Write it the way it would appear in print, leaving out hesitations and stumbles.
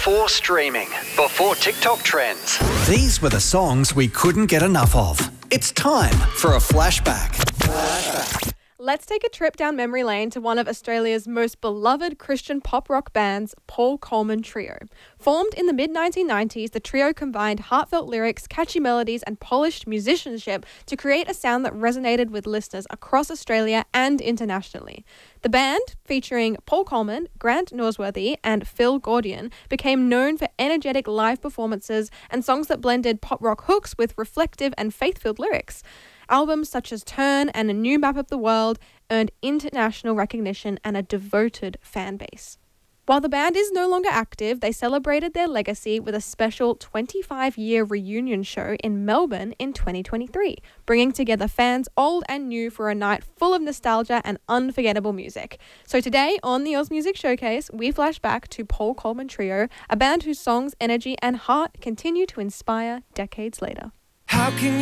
Before streaming, before TikTok trends. These were the songs we couldn't get enough of. It's time for a flashback. Let's take a trip down memory lane to one of Australia's most beloved Christian pop rock bands, Paul Colman Trio. Formed in the mid-1990s, the trio combined heartfelt lyrics, catchy melodies and polished musicianship to create a sound that resonated with listeners across Australia and internationally. The band, featuring Paul Colman, Grant Norsworthy and Phil Gordian, became known for energetic live performances and songs that blended pop rock hooks with reflective and faith-filled lyrics. Albums such as Turn and A New Map of the World earned international recognition and a devoted fan base. While the band is no longer active, they celebrated their legacy with a special 25-year reunion show in Melbourne in 2023, bringing together fans old and new for a night full of nostalgia and unforgettable music. So today on the Oz Music Showcase, we flash back to Paul Colman Trio, a band whose songs, energy and heart continue to inspire decades later. How can